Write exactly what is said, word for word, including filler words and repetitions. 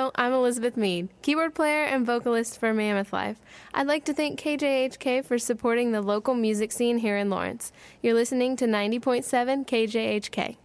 Hello, I'm Elizabeth Mead, keyboard player and vocalist for Mammoth Life. I'd like to thank K J H K for supporting the local music scene here in Lawrence. You're listening to ninety point seven K J H K.